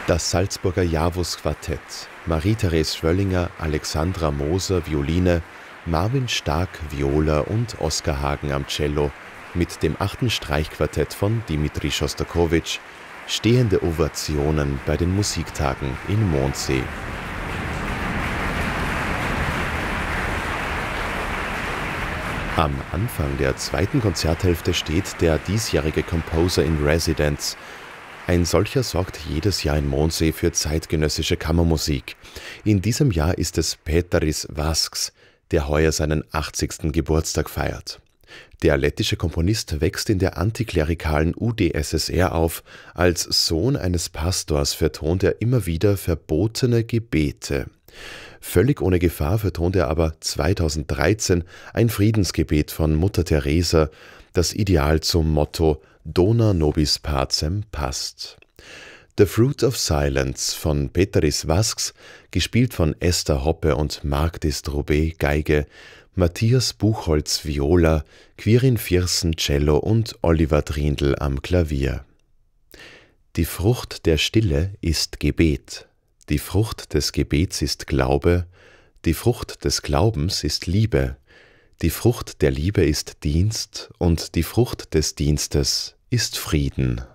Das Salzburger Javus-Quartett, Marie-Therese Schwöllinger, Alexandra Moser, Violine, Marvin Stark, Viola und Oskar Hagen am Cello, mit dem 8. Streichquartett von Dimitri Schostakowitsch, stehende Ovationen bei den Musiktagen in Mondsee. Am Anfang der zweiten Konzerthälfte steht der diesjährige Composer in Residence. Ein solcher sorgt jedes Jahr in Mondsee für zeitgenössische Kammermusik. In diesem Jahr ist es Pēteris Vasks, der heuer seinen 80. Geburtstag feiert. Der lettische Komponist wächst in der antiklerikalen UdSSR auf. Als Sohn eines Pastors vertont er immer wieder verbotene Gebete. Völlig ohne Gefahr vertont er aber 2013 ein Friedensgebet von Mutter Teresa, das ideal zum Motto Dona nobis pacem passt. The Fruit of Silence von Pēteris Vasks, gespielt von Esther Hoppe und Marc Destrubé Geige, Matthias Buchholz Viola, Quirin Viersen Cello und Oliver Trindl am Klavier. Die Frucht der Stille ist Gebet. Die Frucht des Gebets ist Glaube, die Frucht des Glaubens ist Liebe, die Frucht der Liebe ist Dienst und die Frucht des Dienstes ist Frieden.